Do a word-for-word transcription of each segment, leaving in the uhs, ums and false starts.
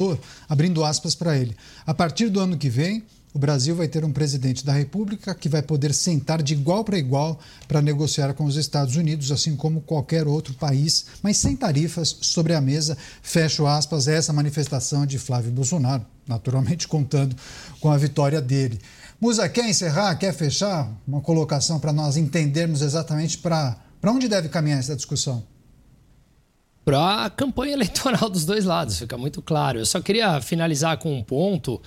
eleitor, abrindo aspas para ele. A partir do ano que vem, o Brasil vai ter um presidente da República que vai poder sentar de igual para igual para negociar com os Estados Unidos, assim como qualquer outro país, mas sem tarifas sobre a mesa. Fecho aspas, essa manifestação de Flávio Bolsonaro, naturalmente contando com a vitória dele. Musa, quer encerrar, quer fechar? Uma colocação para nós entendermos exatamente para para onde deve caminhar essa discussão? Para a campanha eleitoral dos dois lados, fica muito claro. Eu só queria finalizar com um ponto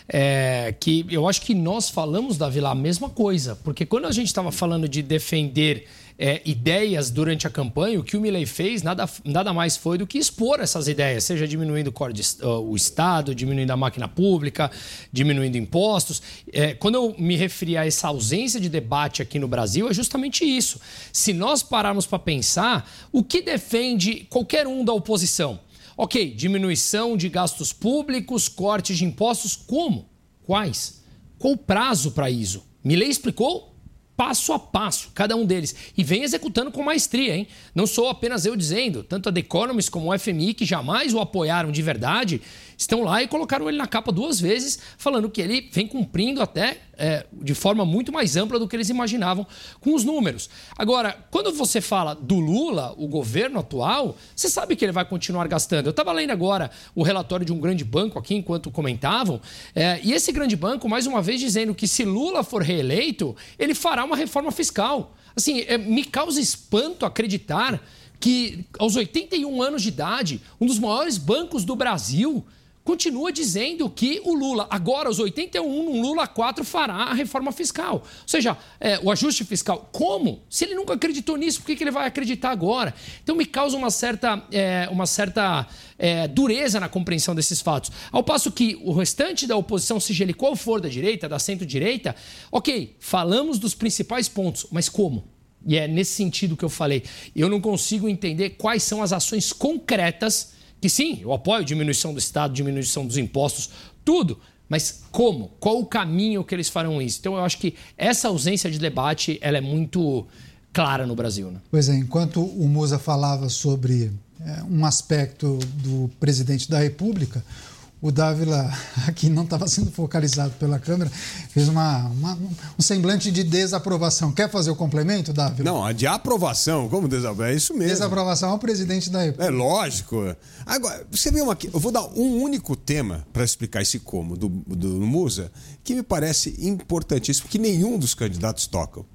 é, que eu acho que nós falamos, Davi, lá a mesma coisa. Porque quando a gente estava falando de defender é, ideias durante a campanha, o que o Milei fez nada, nada mais foi do que expor essas ideias, seja diminuindo o Estado, diminuindo a máquina pública, diminuindo impostos. É, quando eu me referi a essa ausência de debate aqui no Brasil, é justamente isso. Se nós pararmos para pensar, o que defende qualquer um da oposição? Ok, diminuição de gastos públicos, cortes de impostos, como? Quais? Qual o prazo para isso? Milei explicou passo a passo, cada um deles. E vem executando com maestria, hein? Não sou apenas eu dizendo, tanto a The Economist como o F M I, que jamais o apoiaram de verdade, estão lá e colocaram ele na capa duas vezes, falando que ele vem cumprindo até é, de forma muito mais ampla do que eles imaginavam com os números. Agora, quando você fala do Lula, o governo atual, você sabe que ele vai continuar gastando. Eu estava lendo agora o relatório de um grande banco aqui, enquanto comentavam, é, e esse grande banco, mais uma vez, dizendo que se Lula for reeleito, ele fará uma reforma fiscal. Assim, é, me causa espanto acreditar que, aos oitenta e um anos de idade, um dos maiores bancos do Brasil continua dizendo que o Lula, agora aos oitenta e um, um Lula quatro, fará a reforma fiscal. Ou seja, é, o ajuste fiscal. Como? Se ele nunca acreditou nisso, por que, que ele vai acreditar agora? Então me causa uma certa, é, uma certa é, dureza na compreensão desses fatos. Ao passo que o restante da oposição, seja ele qual for, da direita, da centro-direita, ok, falamos dos principais pontos, mas como? E é nesse sentido que eu falei. Eu não consigo entender quais são as ações concretas que sim, eu apoio diminuição do Estado, diminuição dos impostos, tudo. Mas como? Qual o caminho que eles farão isso? Então eu acho que essa ausência de debate ela é muito clara no Brasil, né? Pois é, enquanto o Musa falava sobre é, um aspecto do presidente da República, o Dávila, aqui não estava sendo focalizado pela câmera, fez uma, uma, um semblante de desaprovação. Quer fazer o complemento, Dávila? Não, a de aprovação, como desaprovação? É isso mesmo. Desaprovação ao presidente da República. É lógico. Agora, você viu aqui, eu vou dar um único tema para explicar esse como do, do Musa, que me parece importantíssimo, que nenhum dos candidatos tocam.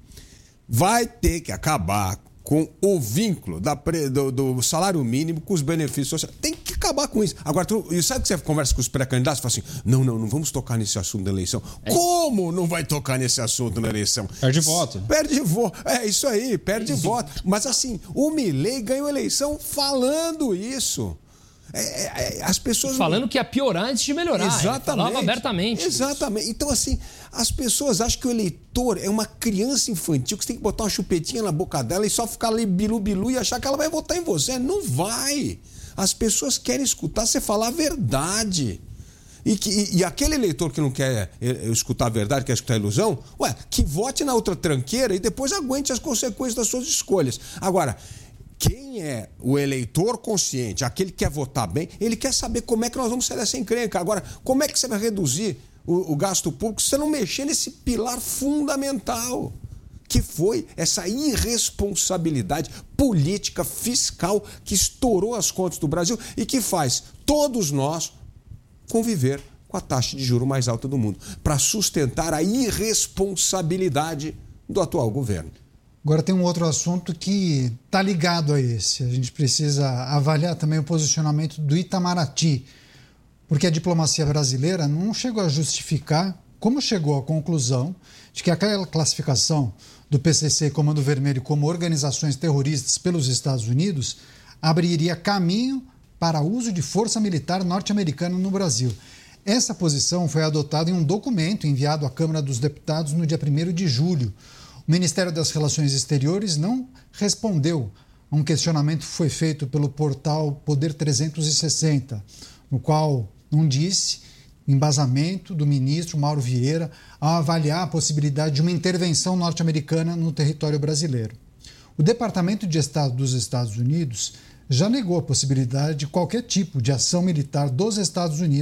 Vai ter que acabar com o vínculo da, do, do salário mínimo com os benefícios sociais. Tem que acabar com isso. Agora, tu, sabe que você conversa com os pré-candidatos e fala assim, não, não, não vamos tocar nesse assunto da eleição. É. Como não vai tocar nesse assunto na eleição? Perde voto. Perde voto. É isso aí, perde voto. Mas assim, o Milei ganhou a eleição falando isso. É, é, as pessoas falando que ia piorar antes de melhorar. Exatamente. Falava abertamente. Exatamente. Então, assim, as pessoas acham que o eleitor é uma criança infantil que você tem que botar uma chupetinha na boca dela e só ficar ali bilu-bilu e achar que ela vai votar em você. Não vai. As pessoas querem escutar você falar a verdade. E, que, e, e aquele eleitor que não quer escutar a verdade, quer escutar a ilusão, ué, que vote na outra tranqueira e depois aguente as consequências das suas escolhas. Agora, quem é o eleitor consciente, aquele que quer votar bem, ele quer saber como é que nós vamos sair dessa encrenca. Agora, como é que você vai reduzir o, o gasto público se você não mexer nesse pilar fundamental, que foi essa irresponsabilidade política fiscal que estourou as contas do Brasil e que faz todos nós conviver com a taxa de juros mais alta do mundo, para sustentar a irresponsabilidade do atual governo. Agora tem um outro assunto que está ligado a esse. A gente precisa avaliar também o posicionamento do Itamaraty, porque a diplomacia brasileira não chegou a justificar como chegou à conclusão de que aquela classificação do P C C e Comando Vermelho como organizações terroristas pelos Estados Unidos abriria caminho para uso de força militar norte-americana no Brasil. Essa posição foi adotada em um documento enviado à Câmara dos Deputados no dia primeiro de julho. O Ministério das Relações Exteriores não respondeu a um questionamento que foi feito pelo portal Poder trezentos e sessenta, no qual não disse embasamento do ministro Mauro Vieira ao avaliar a possibilidade de uma intervenção norte-americana no território brasileiro. O Departamento de Estado dos Estados Unidos já negou a possibilidade de qualquer tipo de ação militar dos Estados Unidos